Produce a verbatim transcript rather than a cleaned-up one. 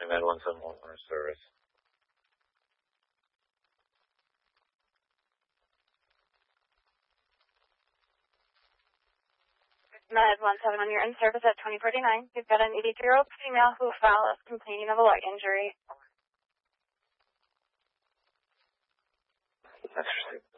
Med one seven one one service. Med one seven one, you're in service at twenty forty-nine. You've got an eighty-three-year-old female who filed complaining of a leg injury. That's